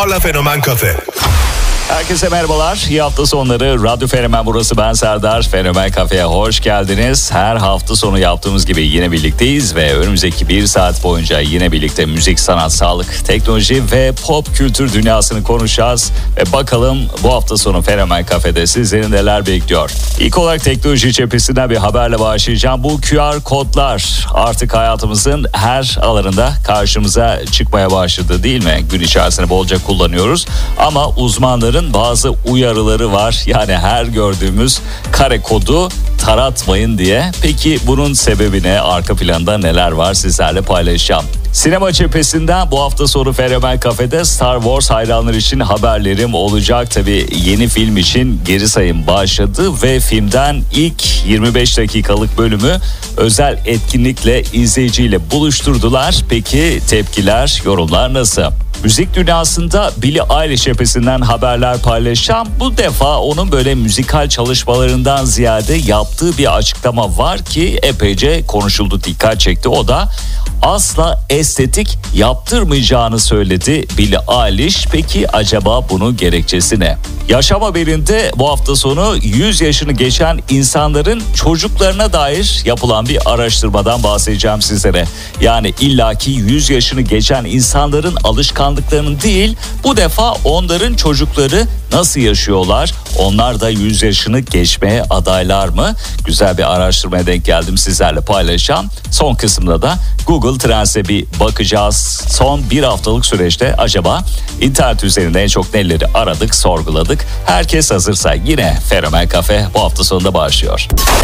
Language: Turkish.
Fenomen Kafe. Herkese merhabalar. İyi hafta sonları. Radyo Fenomen burası, ben Serdar. Fenomen Kafe'ye hoş geldiniz. Her hafta sonu yaptığımız gibi yine birlikteyiz ve önümüzdeki bir saat boyunca yine birlikte müzik, sanat, sağlık, teknoloji ve pop kültür dünyasını konuşacağız. Ve bakalım bu hafta sonu Fenomen Kafe'de sizleri neler bekliyor. İlk olarak teknoloji cephesinden bir haberle başlayacağım. Bu QR kodlar artık hayatımızın her alanında karşımıza çıkmaya başladı, değil mi? Gün içerisinde bolca kullanıyoruz ama uzmanların bazı uyarıları var. Yani her gördüğümüz kare kodu taratmayın diye. Peki bunun sebebi ne? Arka planda neler var? Sizlerle paylaşacağım. Sinema cephesinden bu hafta sonu Fenomen Kafe'de Star Wars hayranları için haberlerim olacak. Tabii yeni film için geri sayım başladı ve filmden ilk 25 dakikalık bölümü özel etkinlikle izleyiciyle buluşturdular. Peki tepkiler, yorumlar nasıl? Müzik dünyasında Billie Eilish cephesinden haberler paylaşacağım. Bu defa onun böyle müzikal çalışmalarından ziyade yaptığı bir açıklama var ki epeyce konuşuldu, dikkat çekti. O da asla estetik yaptırmayacağını söyledi Billie Eilish. Peki acaba bunun gerekçesi ne? Yaşam haberinde bu hafta sonu 100 yaşını geçen insanların çocuklarına dair yapılan bir araştırmadan bahsedeceğim sizlere. Yani illaki 100 yaşını geçen insanların alışkanlıklarının değil, bu defa onların çocukları nasıl yaşıyorlar? Onlar da 100 yaşını geçmeye adaylar mı? Güzel bir araştırmaya denk geldim, sizlerle paylaşacağım. Son kısımda da Google Trends'e bir bakacağız. Son bir haftalık süreçte acaba internet üzerinde en çok neleri aradık, sorguladık? Herkes hazırsa yine Fenomen Kafe bu hafta sonunda başlıyor.